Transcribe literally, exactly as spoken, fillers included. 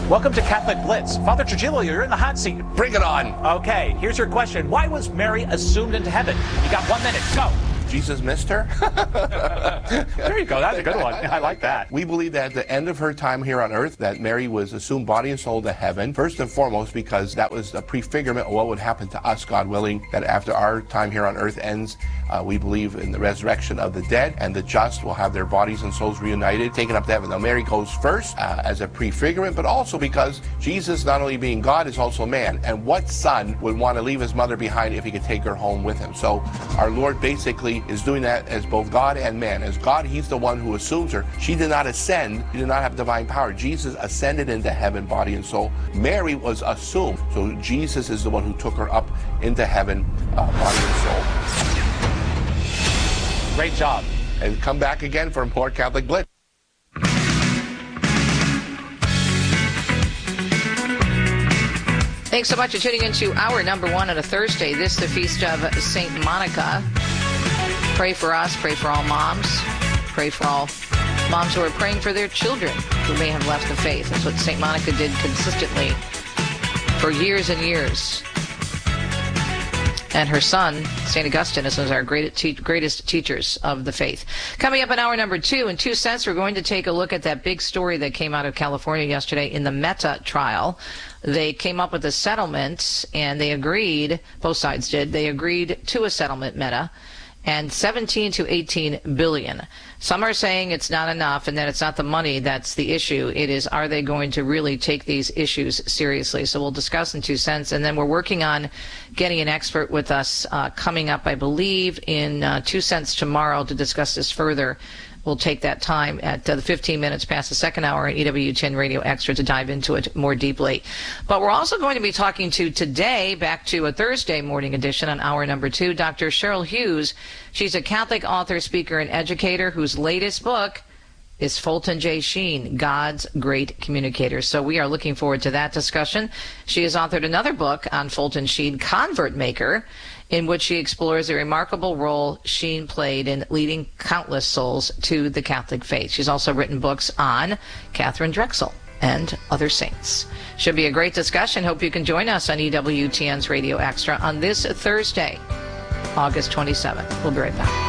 Welcome to Catholic Blitz. Father Trujillo, you're in the hot seat. Bring it on. Okay, here's your question. Why was Mary assumed into heaven? You got one minute. Go. Jesus missed her? There you go. That's a good one. I like that. We believe that at the end of her time here on earth, that Mary was assumed body and soul to heaven, first and foremost because that was a prefigurement of what would happen to us, God willing, that after our time here on earth ends, uh, we believe in the resurrection of the dead, and the just will have their bodies and souls reunited, taken up to heaven. Now, Mary goes first uh, as a prefigurement, but also because Jesus, not only being God, is also man. And what son would want to leave his mother behind if he could take her home with him? So our Lord basically is doing that as both God and man. As God, he's the one who assumes her. She did not ascend. She did not have divine power. Jesus ascended into heaven, body and soul. Mary was assumed. So Jesus is the one who took her up into heaven, uh, body and soul. Great job. And come back again for more Catholic Blitz. Thanks so much for tuning into hour number one on a Thursday. This is the Feast of Saint Monica. Pray for us. Pray for all moms. Pray for all moms who are praying for their children who may have left the faith. That's what Saint Monica did consistently for years and years. And her son, Saint Augustine, is one of our greatest, te- greatest teachers of the faith. Coming up in hour number two, in two cents, we're going to take a look at that big story that came out of California yesterday in the Meta trial. They came up with a settlement, and they agreed, both sides did, they agreed to a settlement, Meta, and seventeen to eighteen billion. Some are saying it's not enough and that it's not the money that's the issue. It is, are they going to really take these issues seriously? So we'll discuss in two cents. And then we're working on getting an expert with us uh, coming up, I believe, in uh, two cents tomorrow to discuss this further. We'll take that time at uh, the fifteen minutes past the second hour at E W ten Radio Extra to dive into it more deeply. But we're also going to be talking to today, back to a Thursday morning edition on hour number two, Doctor Cheryl Hughes. She's a Catholic author, speaker, and educator whose latest book is Fulton J. Sheen, God's Great Communicator. So we are looking forward to that discussion. She has authored another book on Fulton Sheen, Convert Maker, in which she explores the remarkable role Sheen played in leading countless souls to the Catholic faith. She's also written books on Catherine Drexel and other saints. Should be a great discussion. Hope you can join us on E W T N's Radio Extra on this Thursday, August twenty-seventh. We'll be right back.